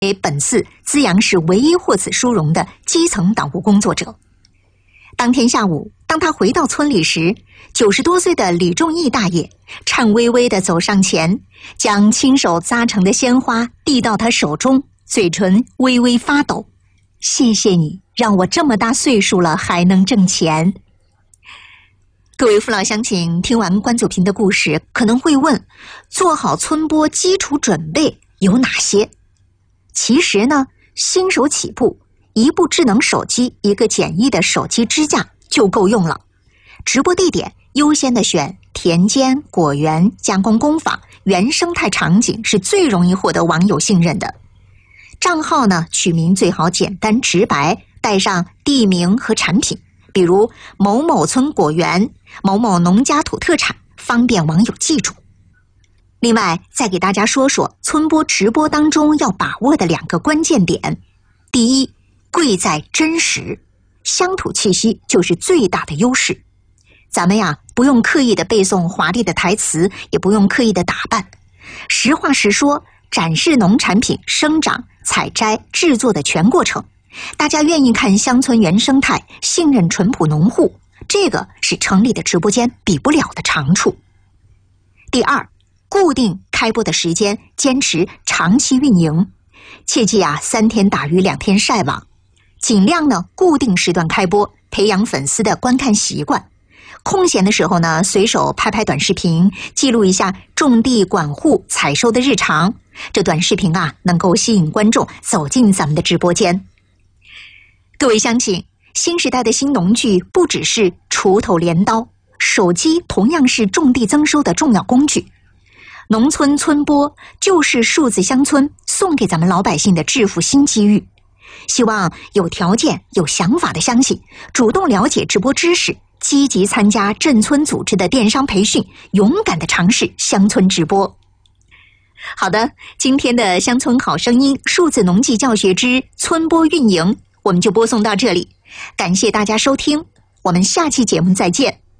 本次资阳市唯一获此殊荣的基层党务工作者。当天下午，当他回到村里时，90多岁的李仲义大爷颤巍巍地走上前，将亲手扎成的鲜花递到他手中，嘴唇微微发抖。谢谢你，让我这么大岁数了还能挣钱。各位父老乡亲，听完关祖平的故事，可能会问，做好村播基础准备有哪些？其实呢，新手起步，一部智能手机，一个简易的手机支架就够用了。直播地点优先的选田间、果园、加工工坊、原生态场景，是最容易获得网友信任的。账号呢，取名最好简单直白，带上地名和产品，比如某某村果园、某某农家土特产，方便网友记住。另外，再给大家说说村播直播当中要把握的2个关键点。第一，贵在真实，乡土气息就是最大的优势。咱们呀，不用刻意的背诵华丽的台词，也不用刻意的打扮，实话实说，展示农产品生长、采摘、制作的全过程。大家愿意看乡村原生态，信任淳朴农户，这个是城里的直播间比不了的长处。第二，固定开播的时间，坚持长期运营，切记啊，3天打鱼2天晒网，尽量呢固定时段开播，培养粉丝的观看习惯。空闲的时候呢，随手拍拍短视频，记录一下种地、管护、采收的日常。这短视频啊，能够吸引观众走进咱们的直播间。各位乡亲，新时代的新农具不只是锄头镰刀，手机同样是种地增收的重要工具。农村村播就是数字乡村送给咱们老百姓的致富新机遇。希望有条件、有想法的乡亲主动了解直播知识，积极参加镇村组织的电商培训，勇敢地尝试乡村直播。好的，今天的乡村好声音数字农技教学之村播运营，我们就播送到这里。感谢大家收听，我们下期节目再见。